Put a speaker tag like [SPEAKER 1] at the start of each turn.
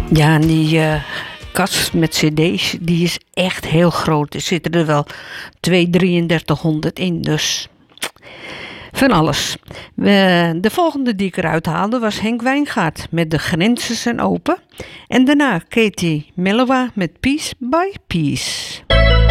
[SPEAKER 1] Ja, en die kast met cd's, die is echt heel groot. Er zitten er wel 3300 in, dus van alles. De volgende die ik eruit haalde was Henk Wijngaard met De Grenzen zijn open. En daarna Katie Melua met Piece by Piece.